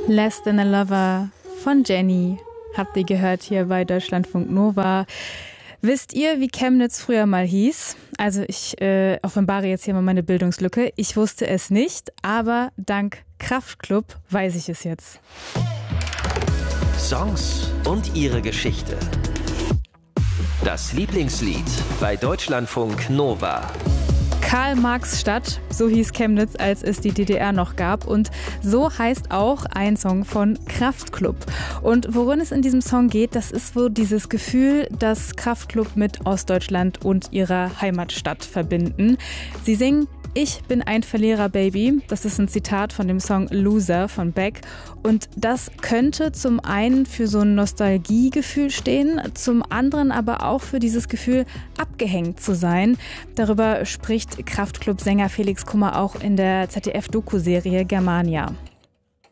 Less Than a Lover von Jenny habt ihr gehört hier bei Deutschlandfunk Nova. Wisst ihr, wie Chemnitz früher mal hieß? Also ich offenbare jetzt hier mal meine Bildungslücke. Ich wusste es nicht, aber dank Kraftklub weiß ich es jetzt. Songs und ihre Geschichte. Das Lieblingslied bei Deutschlandfunk Nova. Karl-Marx-Stadt, so hieß Chemnitz, als es die DDR noch gab. Und so heißt auch ein Song von Kraftklub. Und worin es in diesem Song geht, das ist wohl dieses Gefühl, das Kraftklub mit Ostdeutschland und ihrer Heimatstadt verbinden. Sie singen: Ich bin ein Verlierer, Baby. Das ist ein Zitat von dem Song Loser von Beck. Und das könnte zum einen für so ein Nostalgiegefühl stehen, zum anderen aber auch für dieses Gefühl, abgehängt zu sein. Darüber spricht Kraftklub-Sänger Felix Kummer auch in der ZDF-Doku-Serie Germania.